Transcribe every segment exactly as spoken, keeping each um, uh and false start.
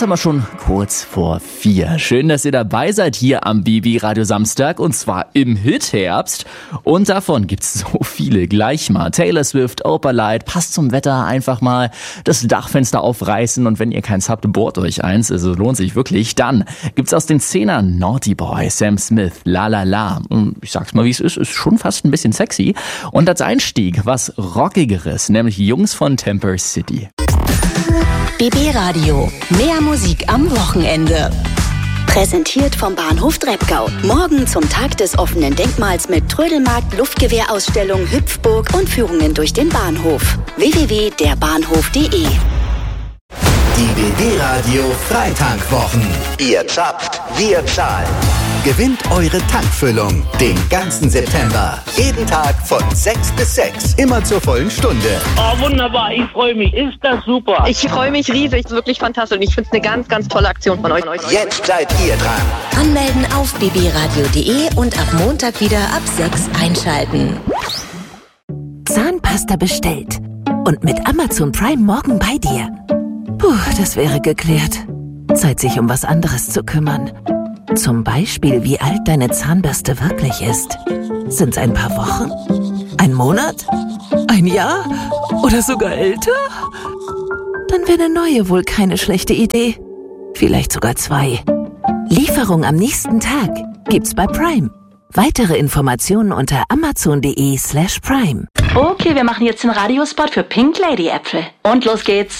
haben wir schon kurz vor vier. Schön, dass ihr dabei seid hier am B B Radio Samstag und zwar im Hit-Herbst. Und davon gibt's so viele gleich mal. Taylor Swift, Opalite, passt zum Wetter, einfach mal das Dachfenster aufreißen und wenn ihr keins habt, bohrt euch eins, also lohnt sich wirklich. Dann gibt's aus den Zehnern Naughty Boy, Sam Smith, La La La. Ich sag's mal, wie es ist, ist schon fast ein bisschen sexy. Und als Einstieg was Rockigeres, nämlich Jungs von Temper City. B B Radio. Mehr Musik am Wochenende. Präsentiert vom Bahnhof Treppgau. Morgen zum Tag des offenen Denkmals mit Trödelmarkt, Luftgewehrausstellung, Hüpfburg und Führungen durch den Bahnhof. w w w punkt der bahnhof punkt de. Die B B Radio Freitankwochen. Ihr zapft, wir zahlen. Gewinnt eure Tankfüllung den ganzen September. Jeden Tag von sechs bis sechs. Immer zur vollen Stunde. Oh, wunderbar. Ich freue mich. Ist das super. Ich freue mich riesig. Wirklich fantastisch. Und ich finde es eine ganz, ganz tolle Aktion von euch. Jetzt seid ihr dran. Anmelden auf b b radio punkt de und ab Montag wieder ab sechs einschalten. Zahnpasta bestellt. Und mit Amazon Prime morgen bei dir. Puh, das wäre geklärt. Zeit, sich um was anderes zu kümmern. Zum Beispiel, wie alt deine Zahnbürste wirklich ist. Sind's ein paar Wochen? Ein Monat? Ein Jahr? Oder sogar älter? Dann wäre eine neue wohl keine schlechte Idee. Vielleicht sogar zwei. Lieferung am nächsten Tag gibt's bei Prime. Weitere Informationen unter amazon punkt de slash prime. Okay, wir machen jetzt den Radiospot für Pink Lady Äpfel. Und los geht's.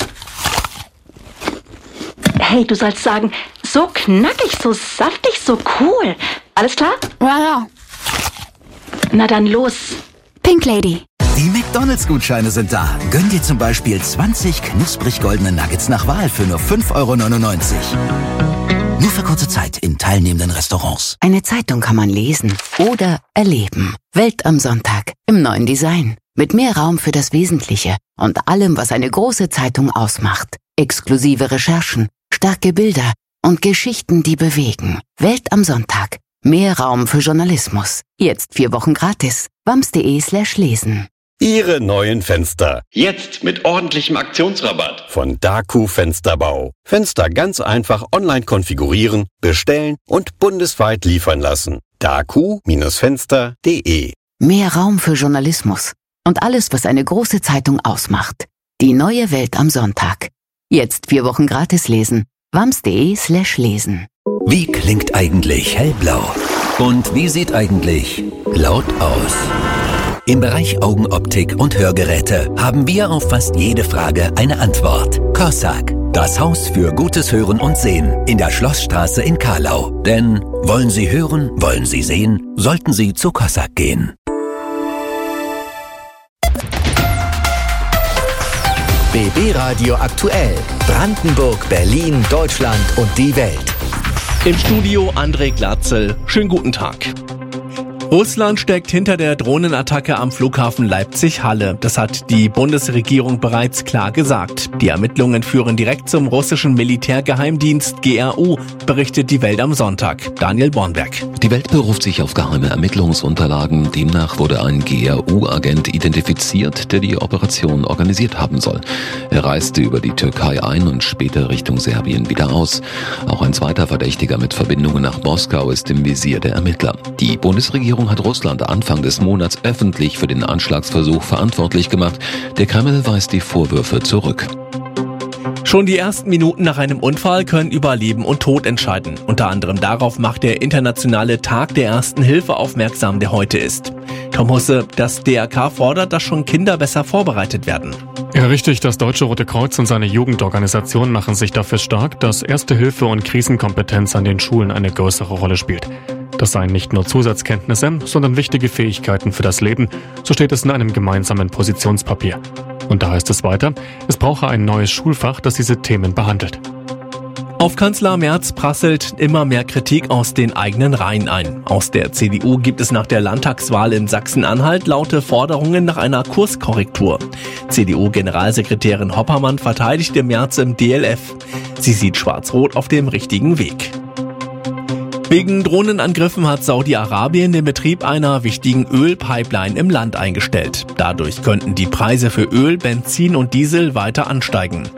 Hey, du sollst sagen, so knackig, so saftig, so cool. Alles klar? Ja, ja. Na dann los. Pink Lady. Die McDonalds-Gutscheine sind da. Gönn dir zum Beispiel zwanzig knusprig goldene Nuggets nach Wahl für nur fünf Euro neunundneunzig. Nur für kurze Zeit in teilnehmenden Restaurants. Eine Zeitung kann man lesen oder erleben. Welt am Sonntag im neuen Design. Mit mehr Raum für das Wesentliche und allem, was eine große Zeitung ausmacht. Exklusive Recherchen, starke Bilder und Geschichten, die bewegen. Welt am Sonntag. Mehr Raum für Journalismus. Jetzt vier Wochen gratis. wams punkt de slash lesen. Ihre neuen Fenster. Jetzt mit ordentlichem Aktionsrabatt. Von Daku Fensterbau. Fenster ganz einfach online konfigurieren, bestellen und bundesweit liefern lassen. daku Fenster punkt de. Mehr Raum für Journalismus und alles, was eine große Zeitung ausmacht. Die neue Welt am Sonntag. Jetzt vier Wochen gratis lesen. wams punkt de slash lesen. Wie klingt eigentlich hellblau? Und wie sieht eigentlich laut aus? Im Bereich Augenoptik und Hörgeräte haben wir auf fast jede Frage eine Antwort. Cossack, das Haus für gutes Hören und Sehen in der Schlossstraße in Carlau. Denn wollen Sie hören, wollen Sie sehen, sollten Sie zu Cossack gehen. B B Radio aktuell. Brandenburg, Berlin, Deutschland und die Welt. Im Studio André Glatzel. Schönen guten Tag. Russland steckt hinter der Drohnenattacke am Flughafen Leipzig-Halle. Das hat die Bundesregierung bereits klar gesagt. Die Ermittlungen führen direkt zum russischen Militärgeheimdienst G R U, berichtet die Welt am Sonntag. Daniel Bornberg. Die Welt beruft sich auf geheime Ermittlungsunterlagen. Demnach wurde ein G R U-Agent identifiziert, der die Operation organisiert haben soll. Er reiste über die Türkei ein und später Richtung Serbien wieder aus. Auch ein zweiter Verdächtiger mit Verbindungen nach Moskau ist im Visier der Ermittler. Die Bundesregierung hat Russland Anfang des Monats öffentlich für den Anschlagsversuch verantwortlich gemacht. Der Kreml weist die Vorwürfe zurück. Schon die ersten Minuten nach einem Unfall können über Leben und Tod entscheiden. Unter anderem darauf macht der internationale Tag der Ersten Hilfe aufmerksam, der heute ist. Tom Husse, das D R K fordert, dass schon Kinder besser vorbereitet werden. Ja, richtig. Das Deutsche Rote Kreuz und seine Jugendorganisation machen sich dafür stark, dass Erste Hilfe und Krisenkompetenz an den Schulen eine größere Rolle spielt. Das seien nicht nur Zusatzkenntnisse, sondern wichtige Fähigkeiten für das Leben, so steht es in einem gemeinsamen Positionspapier. Und da heißt es weiter, es brauche ein neues Schulfach, das diese Themen behandelt. Auf Kanzler Merz prasselt immer mehr Kritik aus den eigenen Reihen ein. Aus der C D U gibt es nach der Landtagswahl in Sachsen-Anhalt laute Forderungen nach einer Kurskorrektur. C D U-Generalsekretärin Hoppermann verteidigte Merz im D L F. Sie sieht Schwarz-Rot auf dem richtigen Weg. Wegen Drohnenangriffen hat Saudi-Arabien den Betrieb einer wichtigen Ölpipeline im Land eingestellt. Dadurch könnten die Preise für Öl, Benzin und Diesel weiter ansteigen.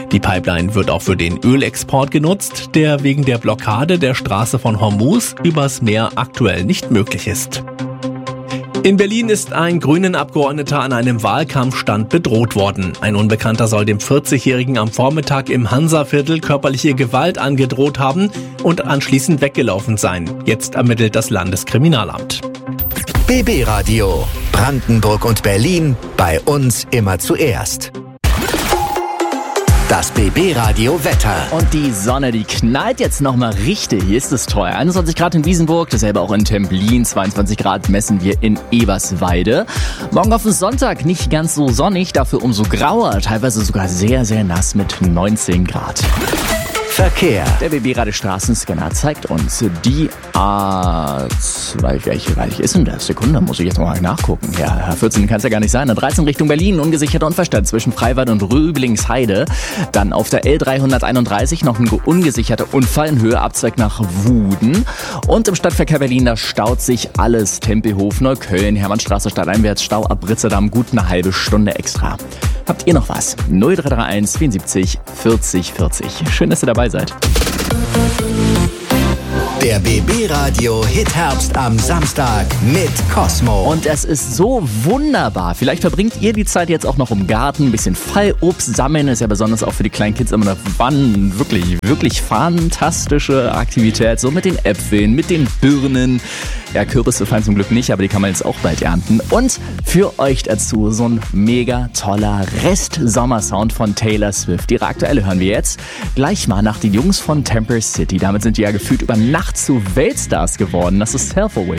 Die Pipeline wird auch für den Ölexport genutzt, der wegen der Blockade der Straße von Hormuz übers Meer aktuell nicht möglich ist. In Berlin ist ein Grünen-Abgeordneter an einem Wahlkampfstand bedroht worden. Ein Unbekannter soll dem vierzigjährigen am Vormittag im Hansaviertel körperliche Gewalt angedroht haben und anschließend weggelaufen sein. Jetzt ermittelt das Landeskriminalamt. B B Radio. Brandenburg und Berlin. Bei uns immer zuerst. Das B B Radio Wetter. Und die Sonne, die knallt jetzt nochmal richtig. Hier ist es toll. einundzwanzig Grad in Wiesenburg, dasselbe auch in Templin. zweiundzwanzig Grad messen wir in Eberswalde. Morgen auf den Sonntag nicht ganz so sonnig, dafür umso grauer. Teilweise sogar sehr, sehr nass mit neunzehn Grad. Verkehr. Der B B-Radio Straßenscanner zeigt uns die A zwei. Welche, welche ist denn das? Sekunde, muss ich jetzt mal nachgucken. Ja, A vierzehn kann es ja gar nicht sein. A dreizehn Richtung Berlin, ungesicherter Unfallstand zwischen Freiwald und Rüblingsheide. Dann auf der L dreihunderteinunddreißig noch ein ungesicherter Unfall in Höhe Abzweig nach Wuden. Und im Stadtverkehr Berlin, da staut sich alles. Tempelhof, Neukölln, Hermannstraße, Stadteinwärts, Stau ab Ritzerdam, gut eine halbe Stunde extra. Habt ihr noch was? null drei drei eins vierundsiebzig vierzig vierzig. Schön, dass ihr dabei seid. Der B B-Radio Hitherbst am Samstag mit Cosmo. Und es ist so wunderbar. Vielleicht verbringt ihr die Zeit jetzt auch noch im Garten. Ein bisschen Fallobst sammeln ist ja besonders auch für die kleinen Kids immer eine wann, wirklich, wirklich fantastische Aktivität. So mit den Äpfeln, mit den Birnen. Ja, Kürbisse fallen zum Glück nicht, aber die kann man jetzt auch bald ernten. Und für euch dazu so ein mega toller Rest-Sommersound von Taylor Swift. Ihre aktuelle hören wir jetzt gleich mal nach den Jungs von Temper City. Damit sind die ja gefühlt über Nacht zu Weltstars geworden. Das ist Self Away.